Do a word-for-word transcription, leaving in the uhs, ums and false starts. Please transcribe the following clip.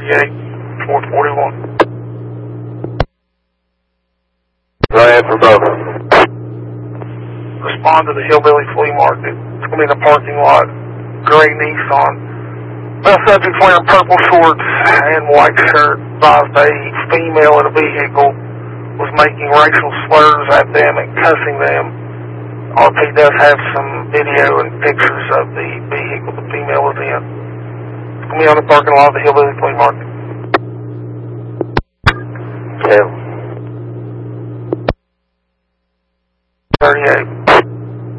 fifty-eight, four forty-one. Go ahead for both. Respond to the Hillbilly Flea Market. It's going to be in the parking lot. Gray Nissan. The subject wearing purple shorts and white shirt advised a female in a vehicle was making racial slurs at them and cussing them. R P does have some video and pictures of the vehicle the female was in. It's going to be on the parking lot of the Hillbilly Flea Market.